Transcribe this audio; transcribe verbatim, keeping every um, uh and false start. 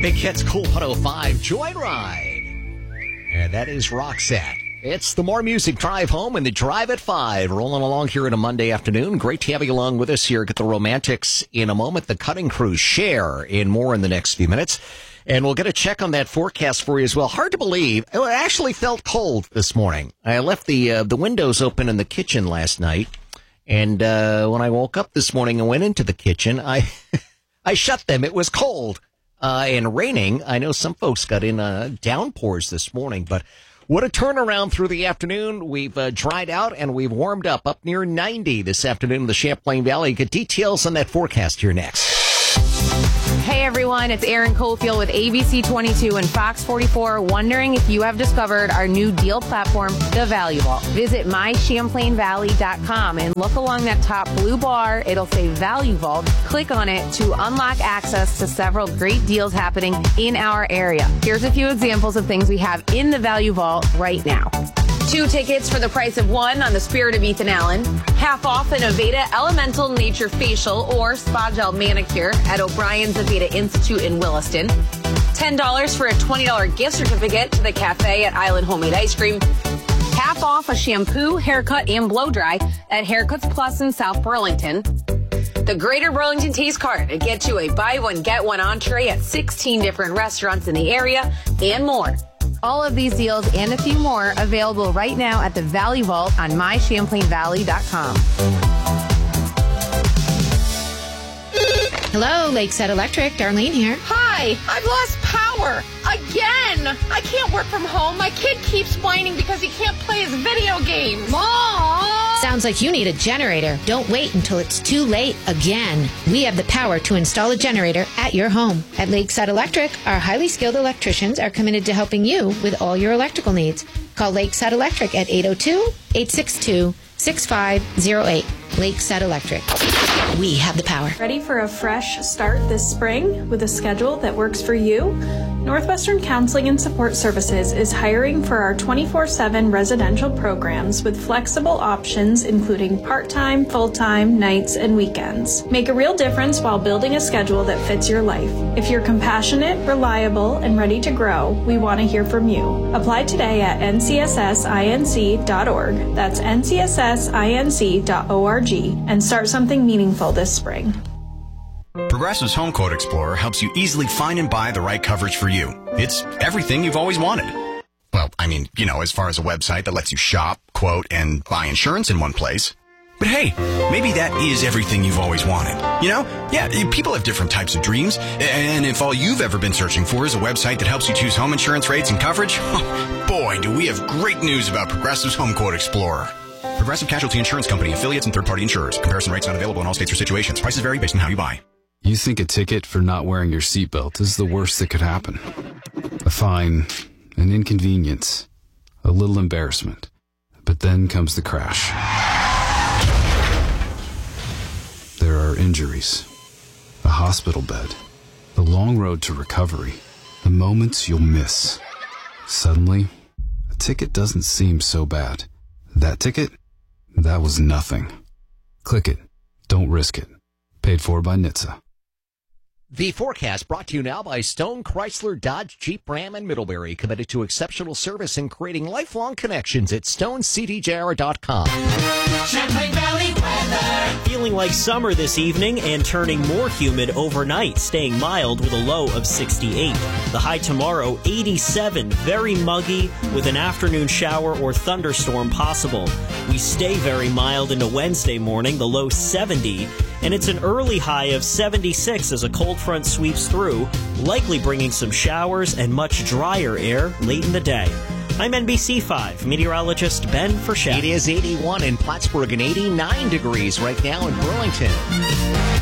Big Hits Cool one oh five Joyride. And that is Roxette. It's the More Music Drive Home and the Drive at five. Rolling along here on a Monday afternoon. Great to have you along with us here. Get the Romantics in a moment. The Cutting Crew share in more in the next few minutes. And we'll get a check on that forecast for you as well. Hard to believe. It actually felt cold this morning. I left the uh, the windows open in the kitchen last night. And uh, when I woke up this morning and went into the kitchen, I I shut them. It was cold uh, and raining. I know some folks got in uh, downpours this morning, but what a turnaround through the afternoon. We've uh, dried out and we've warmed up, up near ninety this afternoon in the Champlain Valley. Get details on that forecast here next. Hey everyone, it's Erin Cofield with A B C twenty-two and Fox forty-four, wondering if you have discovered our new deal platform, The Value Vault. Visit my champlain valley dot com and look along that top blue bar. It'll say Value Vault. Click on it to unlock access to several great deals happening in our area. Here's a few examples of things we have in the Value Vault right now. Two tickets for the price of one on the Spirit of Ethan Allen. Half off an Aveda Elemental Nature Facial or Spa Gel Manicure at O'Brien's Aveda Institute in Williston. ten dollars for a twenty dollars gift certificate to the cafe at Island Homemade Ice Cream. Half off a shampoo, haircut, and blow dry at Haircuts Plus in South Burlington. The Greater Burlington Taste Card to get you a buy one, get one entree at sixteen different restaurants in the area and more. All of these deals and a few more available right now at the Value Vault on my champlain valley dot com. Hello, Lakeside Electric. Darlene here. Hi, I've lost power. Again. I can't work from home. My kid keeps whining because he can't play his video games. Mom! Sounds like you need a generator. Don't wait until it's too late again. We have the power to install a generator at your home. At Lakeside Electric, our highly skilled electricians are committed to helping you with all your electrical needs. Call Lakeside Electric at eight oh two, eight six two, six five oh eight. Lakeside Electric. We have the power. Ready for a fresh start this spring with a schedule that works for you? Northwestern Counseling and Support Services is hiring for our twenty-four seven residential programs with flexible options including part-time, full-time, nights, and weekends. Make a real difference while building a schedule that fits your life. If you're compassionate, reliable, and ready to grow, we want to hear from you. Apply today at N C S S I N C dot org. That's N C S S I N C dot org and start something meaningful this spring. Progressive's Home Quote Explorer helps you easily find and buy the right coverage for you. It's everything you've always wanted. Well, I mean, you know, as far as a website that lets you shop, quote, and buy insurance in one place. But hey, maybe that is everything you've always wanted. You know? Yeah, people have different types of dreams. And if all you've ever been searching for is a website that helps you choose home insurance rates and coverage, oh, boy, do we have great news about Progressive's Home Quote Explorer. Progressive Casualty Insurance Company, affiliates, and third-party insurers. Comparison rates not available in all states or situations. Prices vary based on how you buy. You think a ticket for not wearing your seatbelt is the worst that could happen. A fine, an inconvenience, a little embarrassment. But then comes the crash. There are injuries, a hospital bed, the long road to recovery, the moments you'll miss. Suddenly, a ticket doesn't seem so bad. That ticket? That was nothing. Click it. Don't risk it. Paid for by N H T S A. The forecast brought to you now by Stone Chrysler Dodge Jeep Ram and Middlebury, committed to exceptional service and creating lifelong connections at stone c d j r dot com. Champlain Valley weather. Feeling like summer this evening and turning more humid overnight, staying mild with a low of sixty-eight. The high tomorrow, eighty-seven, very muggy with an afternoon shower or thunderstorm possible. We stay very mild into Wednesday morning, the low seventy. And it's an early high of seventy-six as a cold front sweeps through, likely bringing some showers and much drier air late in the day. I'm N B C five meteorologist Ben Frechette. It is eighty-one in Plattsburgh and eighty-nine degrees right now in Burlington.